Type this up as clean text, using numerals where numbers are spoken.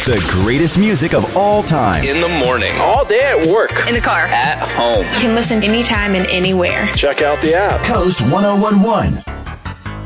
The greatest music of all time. In the morning. All day at work. In the car. At home. You can listen anytime and anywhere. Check out the app. Coast 1011.